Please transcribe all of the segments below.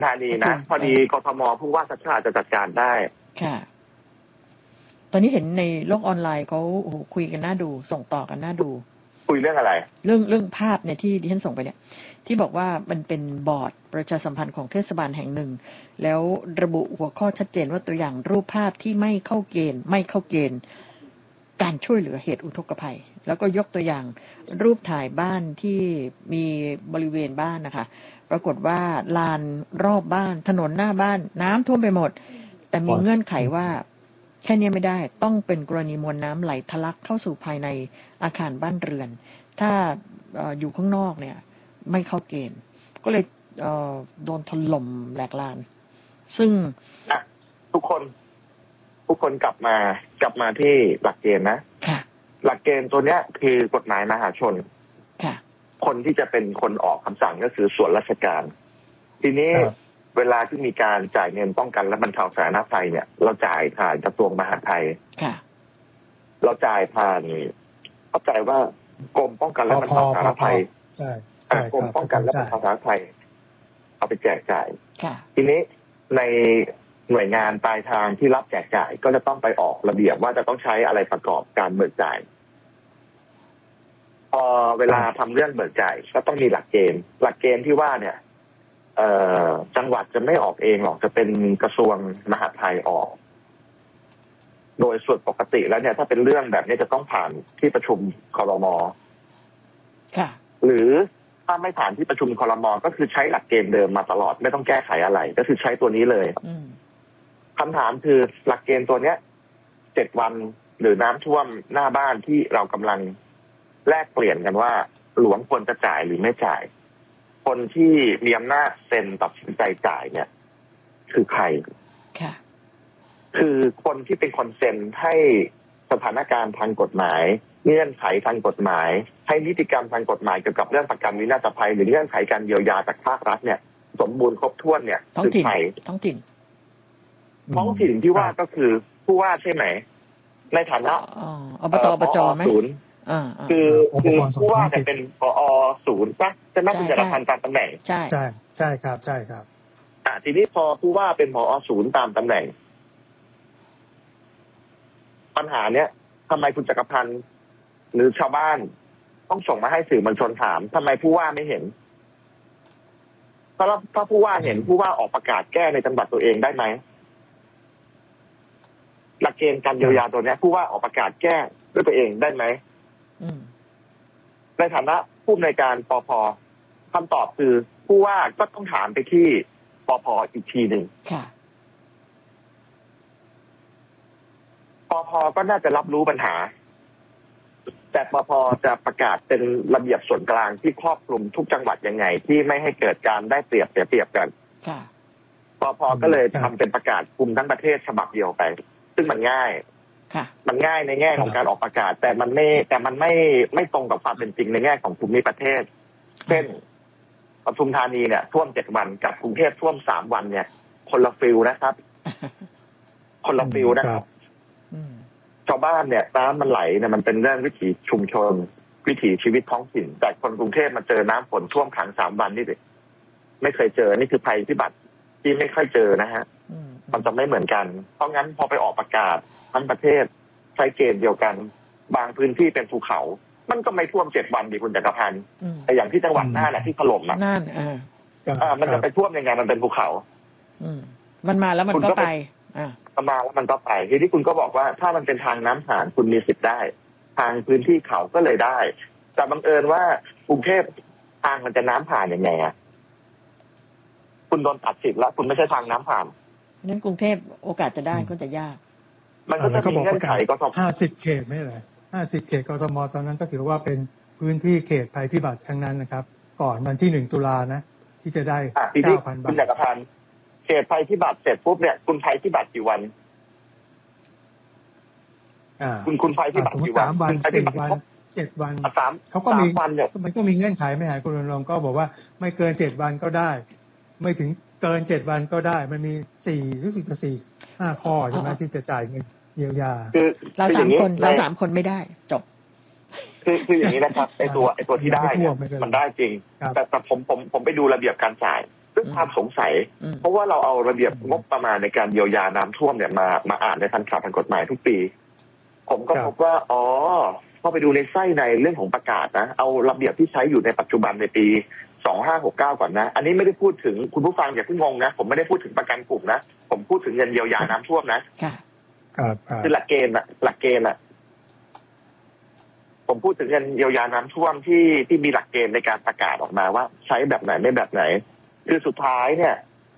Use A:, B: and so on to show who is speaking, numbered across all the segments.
A: ธานีนะพอดีกทมผู้ว่าชัชชาติจะจัดการได้
B: ค่ะตอนนี้เห็นในโลกออนไลน์เขาคุยกันน่าดูส่งต่อกันน่าดู
A: คุยเรื่องอะไร
B: เรื่องภาพเนี่ยที่ดิฉันส่งไปเนี่ยที่บอกว่ามันเป็นบอร์ดประชาสัมพันธ์ของเทศบาลแห่งหนึ่งแล้วระบุหัวข้อชัดเจนว่าตัวอย่างรูปภาพที่ไม่เข้าเกณฑ์การช่วยเหลือเหตุอุทกภัยแล้วก็ยกตัวอย่างรูปถ่ายบ้านที่มีบริเวณบ้านนะคะปรากฏว่าลานรอบบ้านถนนหน้าบ้านน้ำท่วมไปหมดแต่มีเงื่อนไขว่าแค่นี้ไม่ได้ต้องเป็นกรณีมวลน้ำไหลทะลักเข้าสู่ภายในอาคารบ้านเรือนถ้าอยู่ข้างนอกเนี่ยไม่เข้าเกณฑ์ก็เลยโดนถล่มแหลกลานซึ่ง
A: ทุกคนกลับมาที่หลักเกณฑ์นะหลักเกณฑ์ตัวเนี้ยคือกฎหมายมหาชนคนที่จะเป็นคนออกคำสั่งก็คือส่วนราชการทีนี้เวลาที่มีการจ่ายเงินป้องกันและบรรเทาสาธารณภัยเนี่ยเราจ่ายผ่านกระทรวงมหาดไทยเราจ่ายผ่านเข้าใจว่ากรมป้องกันและบรรเทาสาธารณภัย
C: ใช่
A: กรมป้องกันและบรรเทาสาธารณภัยเอาไปแจกจ่ายทีนี้ในหน่วยงานปลายทางที่รับแจกจ่ายก็จะต้องไปออกระเบียบว่าจะต้องใช้อะไรประกอบการเบิกจ่ายพอเวลาทำเรื่องเบิกจ่ายก็ต้องมีหลักเกณฑ์ที่ว่าเนี่ยจังหวัดจะไม่ออกเองหรอกจะเป็นกระทรวงมหาดไทยออกโดยส่วนปกติแล้วเนี่ยถ้าเป็นเรื่องแบบนี้จะต้องผ่านที่ประชุมครม.หรือถ้าไม่ผ่านที่ประชุมครม.ก็คือใช้หลักเกณฑ์เดิมมาตลอดไม่ต้องแก้ไขอะไรก็คือใช้ตัวนี้เลยคำถามคือหลักเกณฑ์ตัวเนี้ย7 วันหรือน้ำท่วมหน้าบ้านที่เรากำลังแลกเปลี่ยนกันว่าหลวงควรจะจ่ายหรือไม่จ่ายคนที่มีอำนาจเซ็นตัดสินใจจ่ายเนี่ยคือใครคือคนที่เป็นคนเซ็นให้สถานการณ์ทางกฎหมายเงื่อนไขทางกฎหมายให้นิติกรรมทางกฎหมายเกี่ยวกับเรื่องประกันวินาศภัยหรือเงื่อนไขการเยียวยาจากภาครัฐเนี่ยสมบูรณ์ครบถ้วนเนี่ยคือใคร
B: ท้องถิ่น
A: ที่ว่าก็คือผู้ว่าใช่ไหมในฐานะ
B: อบตอบจไหม
A: คือผู้ว่าจะเป็นผอ.ศูนย์ป่ะจะนักวิชาการตามตำแหน่ง
C: ใช่ครับ
A: ทีนี้พอผู้ว่าเป็นผอ.ศูนย์ตามตำแหน่งปัญหาเนี้ยทำไมคุณจักรพันธ์หรือชาวบ้านต้องส่งมาให้สื่อมวลชนถามทำไมผู้ว่าไม่เห็นถ้าผู้ว่าเห็นผู้ว่าออกประกาศแก้ในจังหวัดตัวเองได้ไหมหลักเกณฑ์การเยียวยาตัวนี้ผู้ว่าออกประกาศแก้ด้วยตัวเองได้ไหมในฐานะผู้อำนวยการปภ.คำตอบคือผู้ว่าก็ต้องถามไปที่ปภ.อีกทีหนึ่งปภ.ก็น่าจะรับรู้ปัญหาแต่ปภ.จะประกาศเป็นระเบียบส่วนกลางที่ครอบคลุมทุกจังหวัดยังไงที่ไม่ให้เกิดการได้เปรียบเสียเปรียบกันปภ.ก็เลยทำเป็นประกาศคุมทั้งประเทศฉบับเดียวไปซึ่งมันง่ายในแง่ของการออกประกาศแต่มันไม่ตรงกับความเป็นจริงในแง่ของภูมิประเทศเช่นปทุมธานีเนี่ยท่วม7 วันกับกรุงเทพท่วม3 วันเนี่ยคนละฟิลนะครับคนละฟิลนะครับชาวบ้านเนี่ยน้ำมันไหลเนี่ยมันเป็นเรื่องวิถีชุมชนวิถีชีวิตท้องถิ่นแต่คนกรุงเทพมาเจอน้ำฝนท่วมขัง3 วันนี่ดิไม่เคยเจอนี่คือภัยพิบัติที่ไม่ค่อยเจอนะฮะมันจะไม่เหมือนกันเพราะงั้นพอไปออกประกาศทั้งประเทศใช้เกณฑ์เดียวกันบางพื้นที่เป็นภูเขามันก็ไม่ท่วม7 วันดิคุณจักรพันธ์แต่อย่างที่จังหวัดน่านที่ถล่ม
B: น่าน
A: มันจะไปท่วมยังไงมันเป็นภูเขา
B: มันมาแล้วมันก็ไป
A: มาแล้วมันก็ไปทีนี้คุณก็บอกว่าถ้ามันเป็นทางน้ำผ่านคุณมีสิทธิ์ได้ทางพื้นที่เขาก็เลยได้แต่บังเอิญว่ากรุงเทพทางมันจะน้ำผ่านยังไงคุณโดนตัดสิทธิ์แล้วคุณไม่ใช่ทางน้ำผ่าน
B: นั้นกรุงเทพโอกาสจะได้ก็จะยาก
A: มันก็จะมีเงื่อนไขก็ต้อง
C: 50 เขตไม่เลย50 เขตกทมตอนนั้นก็ถือว่าเป็นพื้นที่เขตภัยพิบัติทั้งนั้นนะครับก่อนวันที่1 ตุลานะที่จะได้ 9,000 บาท
A: คุณจักรพันธ์เขตภัยพิบัติเสร็จปุ๊บเนี่ยคุณภัยพิบัติกี่วันคุณภัยพิบัติกี่วัน
C: 3 วัน4 วัน7 วันเขาก็มีมันก็มีเงื่อนไขไม่หายคุณรณรงค์ก็บอกว่าไม่เกิน7 วันก็ได้ไม่ถึงเกิน7 วันก็ได้มันมี4รู้สึกจะ5 ข้อใช่ไหมที่จะจ่ายเงินเยียวยา
B: เรา3 คนไม่ได้จบ
A: คืออย่างนี้นะครับไอตัวที่ได้มันได้จริงแต่ผมไปดูระเบียบการจ่ายด้วยความสงสัยเพราะว่าเราเอาระเบียบงบประมาณในการเยียวยาน้ำท่วมเนี่ยมาอ่านในทันข่าวทางกฎหมายทุกปีผมก็พบว่าพอไปดูในไส้ในเรื่องของประกาศนะเอาระเบียบที่ใช้อยู่ในปัจจุบันในปี2569ก่อนนะอันนี้ไม่ได้พูดถึงคุณผู้ฟังอย่าเพิ่งงงนะผมไม่ได้พูดถึงประกันกลุ่มนะผมพูดถึงเงินเยียวยาน้ำท่วมนะคือหลักเกณฑ์อะผมพูดถึงเงินเยียวยาน้ำท่วมที่มีหลักเกณฑ์ในการประกาศออกมาว่าใช้แบบไหนไม่แบบไหนคือสุดท้ายเนี่ย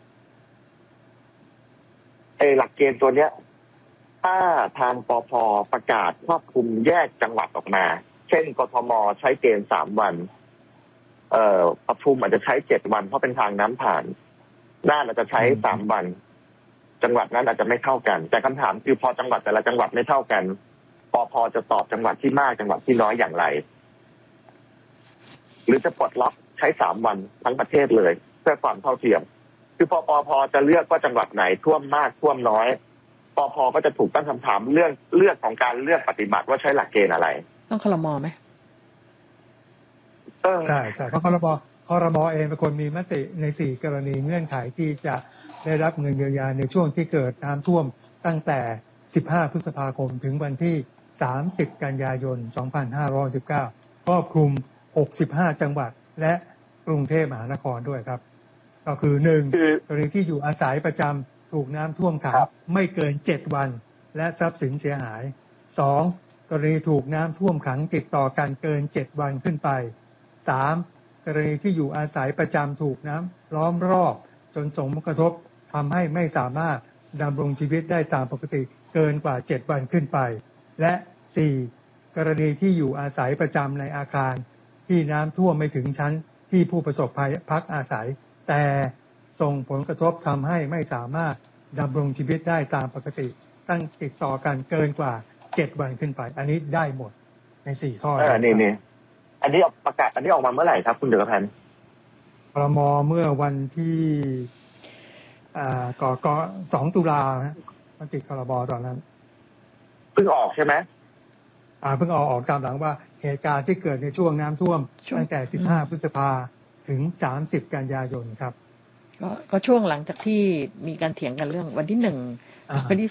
A: หลักเกณฑ์ตัวเนี้ยถ้าทางปภ.ประกาศครอบคลุมแยกจังหวัดออกมาเช่นกทม.ใช้เกณฑ์3 วันปทุมอาจจะใช้7 วันเพราะเป็นทางน้ำผ่านน่านอาจจะใช้3 วันจังหวัดนั้นอาจจะไม่เท่ากันแต่คำถามคือพอจังหวัดแต่ละจังหวัดไม่เท่ากันปภ.จะตอบจังหวัดที่มากจังหวัดที่น้อยอย่างไรหรือจะปลดล็อกใช้3 วันทั้งประเทศเลยเพื่อความเท่าเทียมคือปภ.จะเลือกว่าจังหวัดไหนท่วมมากท่วมน้อยปภ.ก็จะถูกตั้งคำถามเรื่องของการเลือกปฏิบัติว่าใช้หลักเกณฑ์อะไร
B: ต้องครม.ไหม
C: ใช่เพราะครม.เองเป็นคนมีมติใน4 กรณีเงื่อนไขที่จะได้รับเงินเยียวยาในช่วงที่เกิดน้ำท่วมตั้งแต่15 พฤษภาคมถึงวันที่30 กันยายน 2519ครอบคลุม65 จังหวัดและกรุงเทพมหานครด้วยครับก็คือ1กรณีที่อยู่อาศัยประจำถูกน้ำท่วมขังไม่เกิน7 วันและทรัพย์สินเสียหาย2กรณีถูกน้ำท่วมขังติดต่อกันเกิน7 วันขึ้นไป3กรณีที่อยู่อาศัยประจำถูกน้ำล้อมรอบจนส่งผลกระทบทำให้ไม่สามารถดำรงชีวิตได้ตามปกติเกินกว่า7 วันขึ้นไปและ4กรณีที่อยู่อาศัยประจำในอาคารที่น้ำท่วมไม่ถึงชั้นที่ผู้ประสบภัยพักอาศัยแต่ส่งผลกระทบทำให้ไม่สามารถดำรงชีวิตได้ตามปกติตั้งติดต่อกันเกินกว่า7 วันขึ้นไปอันนี้ได้หมดใน4 ข้อ
A: นี่อันนี้ประกาศอันนี้ออกมาเมื่อไหร่ครับคุณเดชพันธ์
C: ครม.เมื่อวันที่ก็2 ตุลามติครม.ตอนนั้น
A: เพิ่งออกใช่ไหม
C: เพิ่งออกตามหลังว่าเหตุการณ์ที่เกิดในช่วงน้ำท่วมตั้งแต่15 พฤษภาถึง30 กันยายนครับ
B: ก็ช่วงหลังจากที่มีการเถียงกันเรื่องวันที่1วันที่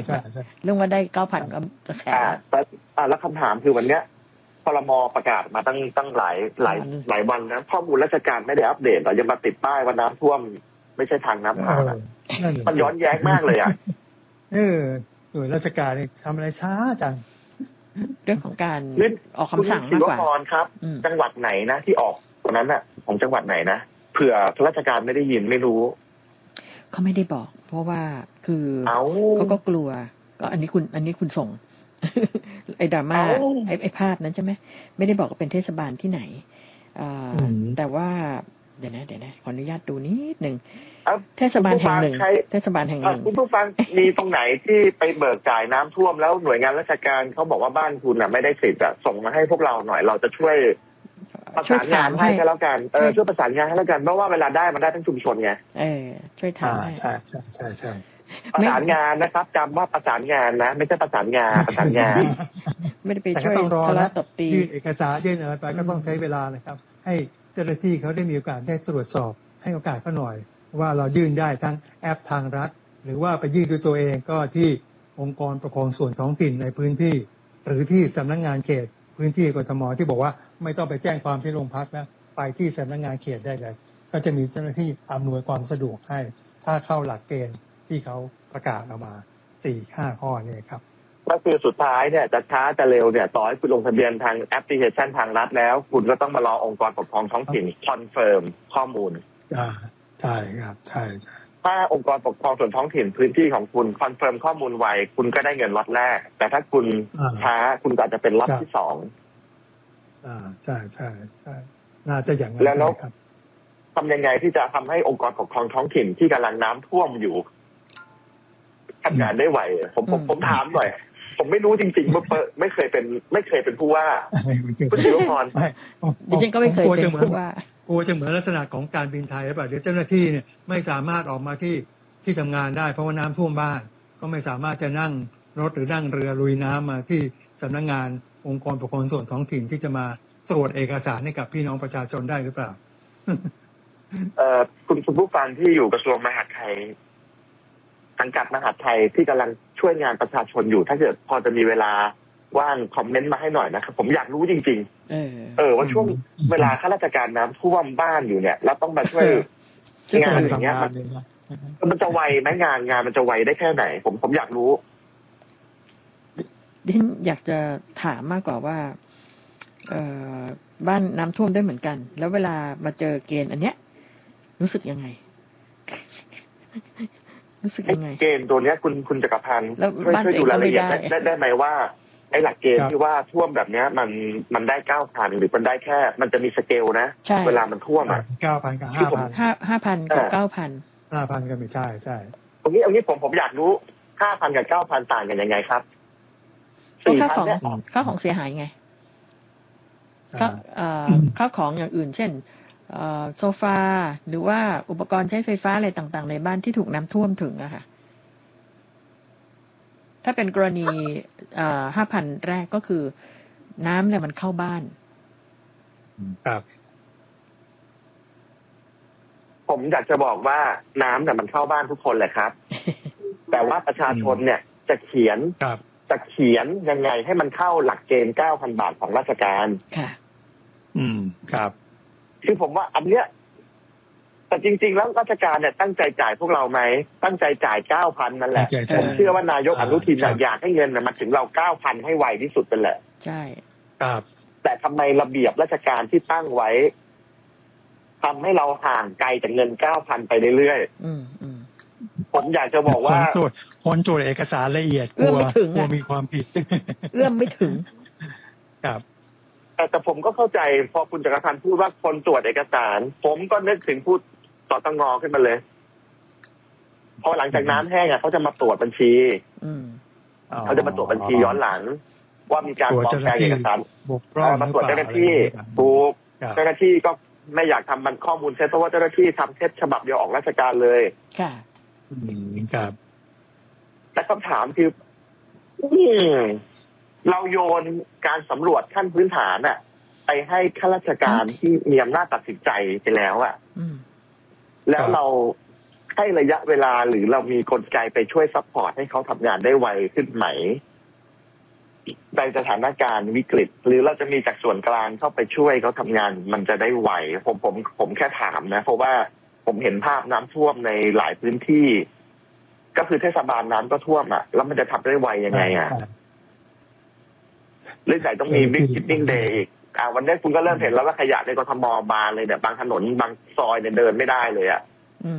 B: 30เรื่องว่าได้ 9,000 กระแส
A: แล้วคำถามคือวันเนี้ยครม.ประกาศมาตั้งหลายวันนะข้อมูลราชการไม่ได้อัปเดตหรอยังมาติดป้ายว่าน้ำท่วมไม่ใช่ทางน้ำผ่านมันย้อนแย้งมากเลย
C: หน่วยราชการทำอะไรช้าจัง
B: เรื่องของการออกคำสั่งมากกว่า
A: ครับจังหวัดไหนนะที่ออกตรงนั้นน่ะของจังหวัดไหนนะเผื่อราชการไม่ได้ยินไม่รู้
B: เขาไม่ได้บอกเพราะว่าคือเขาก็กลัวก็อันนี้คุณส่งไอ้ดราม่าไอ้ภาพนั้นใช่ไหมไม่ได้บอกว่าเป็นเทศบาลที่ไหนแต่ว่าเดี๋ยวนะขออนุญาตดูนิดนึงเทศบาลแห่งหนึ่ง
A: คุณผู้ฟังมีตรงไหนที่ไปเบิกจ่ายน้ำท่วมแล้วหน่วยงานราชการเขาบอกว่าบ้านคุณไม่ได้สิทธิ์ส่งมาให้พวกเราหน่อยเราจะช่วยประสานงานให้กันแล้วกันช่วยประสานงานให้แล้วกันเพราะว่าเวลาได้มันได้ทั้งชุมชนไง
B: ช่วยทำให้
C: ใช่
A: ประสานงานนะครับจำว่าประสานงานนะไม่ใช่ประสานงาน
B: ไม่ได้ไปช่วยทะเลาะตบตี
C: ยื่นเอกสารยื่นอะไรไปก็ต้องใช้เวลานะครับให้เจ้าหน้าที่เขาได้มีโอกาสได้ตรวจสอบให้โอกาสเขาหน่อยว่าเรายื่นได้ทั้งแอปทางรัฐหรือว่าไปยื่นด้วยตัวเองก็ที่องค์กรปกครองส่วนท้องถิ่นในพื้นที่หรือที่สำนักงานเขตพื้นที่กทม.ที่บอกว่าไม่ต้องไปแจ้งความที่โรงพักนะไปที่สำนักงานเขตได้เลยก็จะมีเจ้าหน้าที่อำนวยความสะดวกให้ถ้าเข้าหลักเกณฑ์ที่เขาประกาศออกมา 4-5 ข้อนี้ครับ
A: ก็คือสุดท้ายเนี่ยจะช้าจะเร็วเนี่ยต่อให้คุณลงทะเบียนทางแอปพลิเคชันทางรัฐแล้วคุณก็ต้องมารอองค์กรปกครองท้องถิ่นคอนเฟิร์มข้อมูล
C: ใช่ครับใช่
A: ถ้าองค์กรปกครองส่วนท้องถิ่นพื้นที่ของคุณคอนเฟิร์มข้อมูลไวคุณก็ได้เงินล็อตแรกแต่ถ้าคุณช้าคุณอาจจะเป็นล็อตที่2
C: ใช่น่าจะอย่างนั้น
A: แล้วครับทำยังไงที่จะทำให้องค์กรปกครองท้องถิ่นที่กำลังน้ำท่วมอยู่ทำงานได้ไวผมถามหน่อยผมไม่รู้จริงๆว่าไม่เคยเป็นผู้ว่าคุณจิรพร
B: ดิฉันก็ไม่เคยเป็นผู้ว่า
C: กูจะเหมือนลักษณะของการบินไทยหรือเปล่าเดี๋ยวเจ้าหน้าที่เนี่ยไม่สามารถออกมาที่ทำงานได้เพราะว่าน้ำท่วมบ้านก็ไม่สามารถจะนั่งรถหรือนั่งเรือลุยน้ำมาที่สำนักงานองค์กรปกครองส่วนท้องถิ่นที่จะมาตรวจเอกสารให้กับพี่น้องประชาชนได้หรือเปล่า
A: คุณผู้ฟังที่อยู่กระทรวงมหาดไทยสังกัดมหาดไทยที่กำลังช่วยงานประชาชนอยู่ถ้าเกิดพอจะมีเวลาว่างคอมเมนต์มาให้หน่อยนะครับผมอยากรู้จริงๆว่าช่วงเวลาข้าราชการน้ำท่วมบ้านอยู่เนี่ยแล้วต้องมาช่วยงานอย่างเงี้ยมันจะไวไหมงานมันจะไวได้แค่ไหนผมอยากรู้
B: ดิฉันอยากจะถามมากกว่าว่าบ้านน้ำท่วมได้เหมือนกันแล้วเวลามาเจอเกณฑ์อันเนี้ยรู้สึกยังไง
A: เกณฑ์ตัวเนี้ยคุณจักรพันธ์ช่วยดูรายละเอียดได้ไหมว่าไอ้หลักเกณฑ์ที่ว่าท่วมแบบเนี้ยมันได้ 9,000 หรือมันได้แค่มันจะมีสเกลนะเวลามันท่วมอ่ะ
C: 9,000 กับ 5,000
B: 5,000 กับ 9,000
C: 5,000 ก็ไม่ใช่
A: ตรงนี้ผมอยากรู้ 5,000 กับ 9,000 ต่างกันยังไงครับ
B: 4,000เนี่ยค่าของเสียหายไงข้าวของอย่างอื่นเช่นโซฟาหรือว่าอุปกรณ์ใช้ไฟฟ้าอะไรต่างๆในบ้านที่ถูกน้ำท่วมถึงอะค่ะถ้าเป็นกรณี5,000 แรกก็คือน้ำเนี่ยมันเข้าบ้าน
C: ครับ
A: ผมอยากจะบอกว่าน้ำเนี่ยมันเข้าบ้านทุกคนแหละครับ แต่ว่าประชาชนเนี่ยจะเขียนยังไงให้มันเข้าหลักเกณฑ์ 9,000 บาทของราชการ
B: ค่ะ
C: ครับ
A: คือผมว่าอันเนี้ยแต่จริงๆแล้วราชการเนี่ยตั้งใจจ่ายพวกเราไหมตั้งใจจ่าย 9,000 นั่นแหละผมเชื่อว่านายกอนุทินอยากให้เงินมันถึงเรา 9,000 ให้ไวที่สุดเป็นแหละ
B: ใช่
C: ครับ
A: แต่ทำไมระเบียบราชการที่ตั้งไว้ทำให้เราห่างไกลจากเงิน 9,000 ไปเรื่อยๆผมอยากจะบอกว่า
C: คนตรวจเอกสารละเอียดกลัวมีความผิด
B: เอื้อมไม่ถึง
C: ครับ
A: แต่ผมก็เข้าใจพอคุณจักรพันธ์พูดว่าคนตรวจเอกสารผมก็นึกถึงพูดสตง.ขึ้นมาเลยพอหลังจากน้ำแห้งเขาจะมาตรวจบัญชีเขาจะมาตรวจบัญชีย้อนหลังว่ามีการปลอมแปลงเอกสารมาตรวจเจ้าหน้าที่ถูกเจ้าหน้าที่ก็ไม่อยากทำมันข้อมูลเท็จเพราะว่าเจ้าหน้าที่ทำเท็จฉบับเดียวออกราชการเลย
B: ค่ะ
C: ครับ
A: และคำถามคือเราโยนการสำรวจขั้นพื้นฐานน่ะไปให้ข้าราชการที่มีอำนาจตัดสินใจไปแล้วอ่ะแล้วเราให้ระยะเวลาหรือเรามีกลไกไปช่วยซัพพอร์ตให้เขาทำงานได้ไวขึ้นไหมในสถานการณ์วิกฤตหรือเราจะมีจากส่วนกลางเข้าไปช่วยเขาทำงานมันจะได้ไวผมแค่ถามนะเพราะว่าผมเห็นภาพน้ำท่วมในหลายพื้นที่ก็คือเทศบาลน้ำก็ท่วมอ่ะแล้วมันจะทำได้ไวยังไงอ่ะเรื่องใหญ่ต้องมี Big Tipping Day อีกวันนี้คุณก็เริ่มเห็นแล้วว่าขยะในกทม.บานเลยเนี่ยบางถนนบางซอยเนี่ยเดินไม่ได้เลยอ่ะ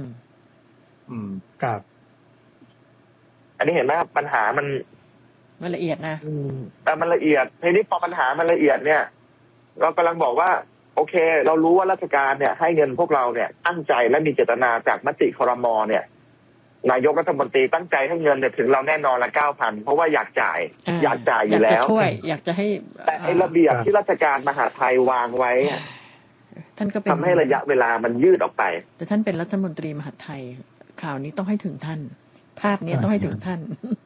C: ครับ
A: อันนี้เห็นไหมปัญหามัน
B: ละเอียดนะ
A: แต่มันละเอียดทีนี้พอปัญหามันละเอียดเนี่ยเรากำลังบอกว่าโอเคเรารู้ว่าราชการเนี่ยให้เงินพวกเราเนี่ยตั้งใจและมีเจตนาจากมติครม.เนี่ยนายกรัฐมนตรีตั้งใจให้เงินเนี่ยถึงเราแน่นอนละ 9,000 เพราะว่าอยากจ่ายอยู่แล้ว
B: อยากจะให้
A: แต่ไอ้ระเบียบที่ราชการมหาดไทยวางไว้
B: ท่านก็เป็น
A: ทำให้ระยะเวลามันยืดออกไป
B: แต่ท่านเป็นรัฐมนตรีมหาดไทยข่าวนี้ต้องให้ถึงท่านภาพนี้ต้องให้ถึงท่าน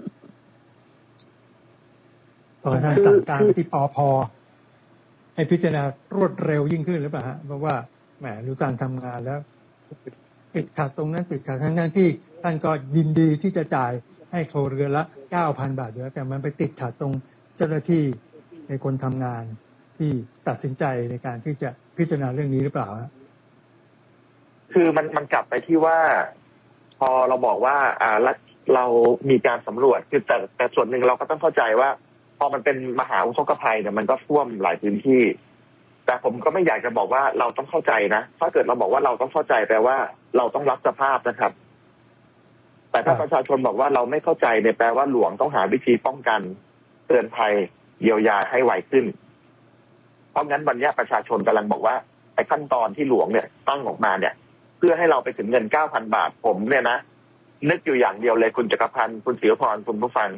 C: ท่านสั่งการที่ปภ.ให้พิจารณารวดเร็วยิ่งขึ้นหรือเปล่าฮะเพราะว่าแหมรู้การทำงานแล้วติดขัดตรงนั้นติดขัดทั้งที่ท่านก็ยินดีที่จะจ่ายให้ครัวเรือนละ 9,000 บาทอยู่แล้วแต่มันไปติดขัดตรงเจ้าหน้าที่ในคนทำงานที่ตัดสินใจในการที่จะพิจารณาเรื่องนี้หรือเปล่า
A: คือมันกลับไปที่ว่าพอเราบอกว่าเรามีการสำรวจคือแต่ส่วนหนึ่งเราก็ต้องเข้าใจว่าพอมันเป็นมหาอุทกภัยเนี่ยมันก็ท่วมหลายพื้นที่แต่ผมก็ไม่อยากจะบอกว่าเราต้องเข้าใจนะถ้าเกิดเราบอกว่าเราต้องเข้าใจแปลว่าเราต้องรับสภาพนะครับแต่ถ้าประชาชนบอกว่าเราไม่เข้าใจเนี่ยแปลว่าหลวงต้องหาวิธีป้องกันเตือนภัยเยียวยาให้ไวขึ้นเพราะงั้นวันนี้ประชาชนกำลังบอกว่าไอ้ขั้นตอนที่หลวงเนี่ยตั้งออกมาเนี่ยเพื่อให้เราไปถึงเงิน 9,000 บาทผมเนี่ยนะนึกอยู่อย่างเดียวเลยคุณจักรพันธ์คุณศิวพรคุณผู้ฟัง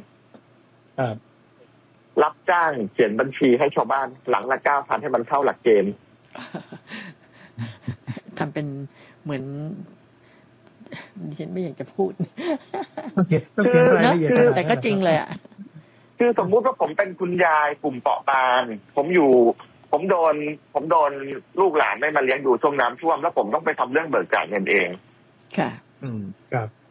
A: รับจ้างเขียนบัญชีให้ชาวบ้านหลังละ 9,000 ให้มันเข้าหลักเกณฑ์
B: ทำเป็นเหมือนดิฉันไม่อยากจะพูด
C: ต้องเขียนรายละเอียด
B: แต่ก็จริงเลยอ่ะ
A: คือสมมุติว่าผมเป็นคุณยายกลุ่มเปราะบางผมอยู่ผมโดนลูกหลานไม่มาเลี้ยงดูช่วงน้ำท่วมแล้วผมต้องไปทำเรื่องเบิกจ่ายเงินเอง
B: ค่ะ
C: ครับ